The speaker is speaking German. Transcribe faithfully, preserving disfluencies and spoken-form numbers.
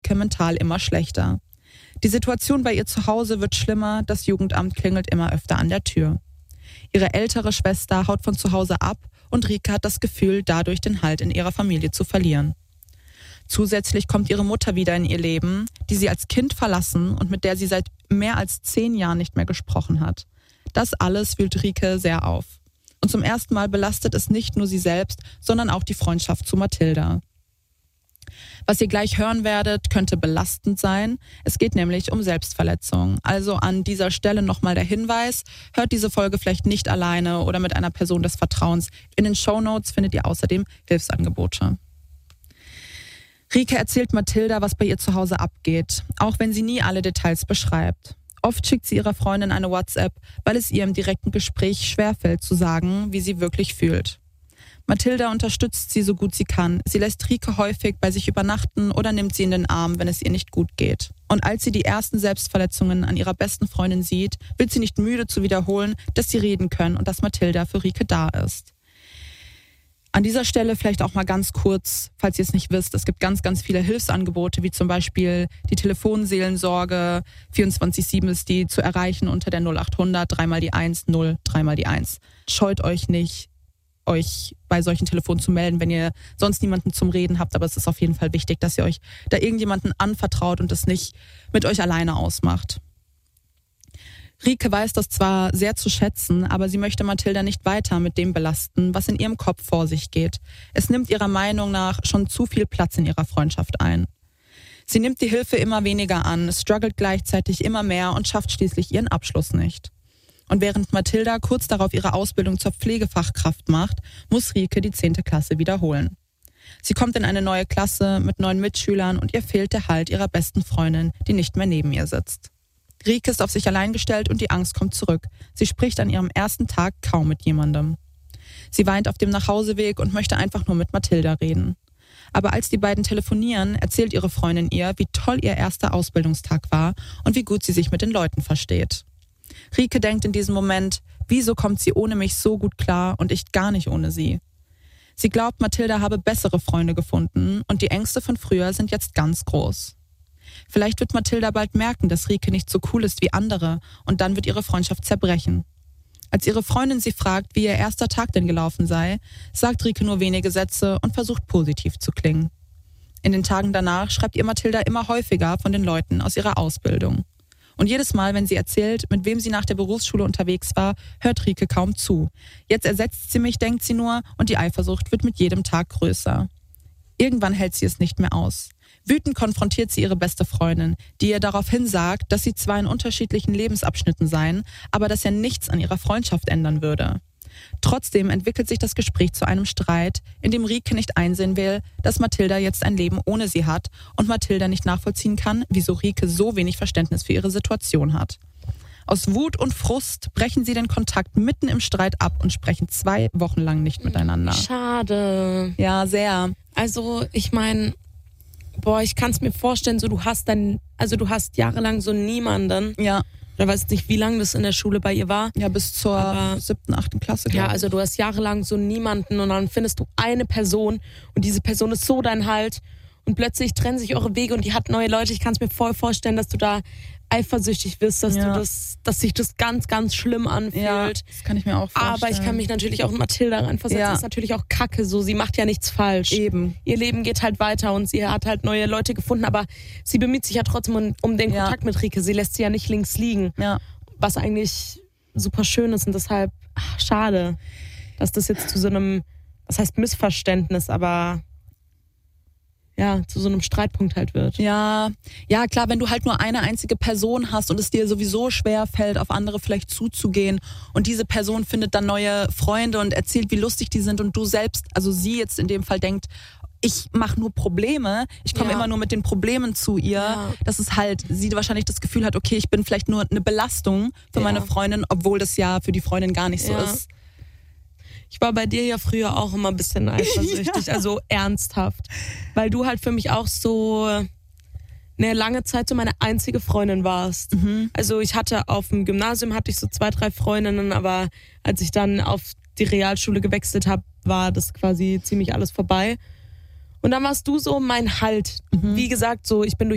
Rike mental immer schlechter. Die Situation bei ihr zu Hause wird schlimmer, das Jugendamt klingelt immer öfter an der Tür. Ihre ältere Schwester haut von zu Hause ab und Rike hat das Gefühl, dadurch den Halt in ihrer Familie zu verlieren. Zusätzlich kommt ihre Mutter wieder in ihr Leben, die sie als Kind verlassen und mit der sie seit mehr als zehn Jahren nicht mehr gesprochen hat. Das alles wühlt Rike sehr auf. Und zum ersten Mal belastet es nicht nur sie selbst, sondern auch die Freundschaft zu Mathilda. Was ihr gleich hören werdet, könnte belastend sein. Es geht nämlich um Selbstverletzung. Also an dieser Stelle nochmal der Hinweis, hört diese Folge vielleicht nicht alleine oder mit einer Person des Vertrauens. In den Shownotes findet ihr außerdem Hilfsangebote. Rike erzählt Mathilda, was bei ihr zu Hause abgeht, auch wenn sie nie alle Details beschreibt. Oft schickt sie ihrer Freundin eine WhatsApp, weil es ihr im direkten Gespräch schwerfällt zu sagen, wie sie wirklich fühlt. Mathilda unterstützt sie so gut sie kann. Sie lässt Rike häufig bei sich übernachten oder nimmt sie in den Arm, wenn es ihr nicht gut geht. Und als sie die ersten Selbstverletzungen an ihrer besten Freundin sieht, wird sie nicht müde zu wiederholen, dass sie reden können und dass Mathilda für Rike da ist. An dieser Stelle vielleicht auch mal ganz kurz, falls ihr es nicht wisst, es gibt ganz, ganz viele Hilfsangebote, wie zum Beispiel die Telefonseelensorge, vierundzwanzig sieben ist die zu erreichen unter der null achthundert, dreimal die eins, null, dreimal die eins. Scheut euch nicht, euch bei solchen Telefonen zu melden, wenn ihr sonst niemanden zum Reden habt, aber es ist auf jeden Fall wichtig, dass ihr euch da irgendjemanden anvertraut und das nicht mit euch alleine ausmacht. Rike weiß das zwar sehr zu schätzen, aber sie möchte Mathilda nicht weiter mit dem belasten, was in ihrem Kopf vor sich geht. Es nimmt ihrer Meinung nach schon zu viel Platz in ihrer Freundschaft ein. Sie nimmt die Hilfe immer weniger an, struggelt gleichzeitig immer mehr und schafft schließlich ihren Abschluss nicht. Und während Mathilda kurz darauf ihre Ausbildung zur Pflegefachkraft macht, muss Rike die zehnte Klasse wiederholen. Sie kommt in eine neue Klasse mit neuen Mitschülern und ihr fehlt der Halt ihrer besten Freundin, die nicht mehr neben ihr sitzt. Rike ist auf sich allein gestellt und die Angst kommt zurück. Sie spricht an ihrem ersten Tag kaum mit jemandem. Sie weint auf dem Nachhauseweg und möchte einfach nur mit Mathilda reden. Aber als die beiden telefonieren, erzählt ihre Freundin ihr, wie toll ihr erster Ausbildungstag war und wie gut sie sich mit den Leuten versteht. Rike denkt in diesem Moment, wieso kommt sie ohne mich so gut klar und ich gar nicht ohne sie? Sie glaubt, Mathilda habe bessere Freunde gefunden und die Ängste von früher sind jetzt ganz groß. Vielleicht wird Mathilda bald merken, dass Rike nicht so cool ist wie andere und dann wird ihre Freundschaft zerbrechen. Als ihre Freundin sie fragt, wie ihr erster Tag denn gelaufen sei, sagt Rike nur wenige Sätze und versucht positiv zu klingen. In den Tagen danach schreibt ihr Mathilda immer häufiger von den Leuten aus ihrer Ausbildung. Und jedes Mal, wenn sie erzählt, mit wem sie nach der Berufsschule unterwegs war, hört Rike kaum zu. Jetzt ersetzt sie mich, denkt sie nur, und die Eifersucht wird mit jedem Tag größer. Irgendwann hält sie es nicht mehr aus. Wütend konfrontiert sie ihre beste Freundin, die ihr daraufhin sagt, dass sie zwar in unterschiedlichen Lebensabschnitten seien, aber dass er nichts an ihrer Freundschaft ändern würde. Trotzdem entwickelt sich das Gespräch zu einem Streit, in dem Rike nicht einsehen will, dass Mathilda jetzt ein Leben ohne sie hat und Mathilda nicht nachvollziehen kann, wieso Rike so wenig Verständnis für ihre Situation hat. Aus Wut und Frust brechen sie den Kontakt mitten im Streit ab und sprechen zwei Wochen lang nicht miteinander. Schade. Ja, sehr. Also ich meine, boah, ich kann es mir vorstellen, so du hast dann, also du hast jahrelang so niemanden. Ja. Ich weiß nicht, wie lange das in der Schule bei ihr war. Ja, bis zur Aber, siebten, achten Klasse. Ja, also du hast jahrelang so niemanden und dann findest du eine Person und diese Person ist so dein Halt und plötzlich trennen sich eure Wege und die hat neue Leute. Ich kann es mir voll vorstellen, dass du da eifersüchtig wirst, dass ja. du das, dass sich das ganz, ganz schlimm anfühlt. Ja, das kann ich mir auch vorstellen. Aber ich kann mich natürlich auch in Mathilda reinversetzen. Ja. Das ist natürlich auch Kacke so. Sie macht ja nichts falsch. Eben. Ihr Leben geht halt weiter und sie hat halt neue Leute gefunden, aber sie bemüht sich ja trotzdem um, um den ja. Kontakt mit Rike. Sie lässt sie ja nicht links liegen. Ja. Was eigentlich super schön ist und deshalb ach, schade, dass das jetzt zu so einem, was heißt Missverständnis, aber ja, zu so einem Streitpunkt halt wird. Ja, ja klar, wenn du halt nur eine einzige Person hast und es dir sowieso schwer fällt, auf andere vielleicht zuzugehen und diese Person findet dann neue Freunde und erzählt, wie lustig die sind und du selbst, also sie jetzt in dem Fall denkt, ich mache nur Probleme, ich komme ja. immer nur mit den Problemen zu ihr, ja. dass es halt, sie wahrscheinlich das Gefühl hat, okay, ich bin vielleicht nur eine Belastung für ja. meine Freundin, obwohl das ja für die Freundin gar nicht so ja. ist. Ich war bei dir ja früher auch immer ein bisschen eifersüchtig, ja. also ernsthaft, weil du halt für mich auch so eine lange Zeit so meine einzige Freundin warst. Mhm. Also ich hatte auf dem Gymnasium hatte ich so zwei, drei Freundinnen, aber als ich dann auf die Realschule gewechselt habe, war das quasi ziemlich alles vorbei. Und dann warst du so mein Halt. Mhm. Wie gesagt, so ich bin durch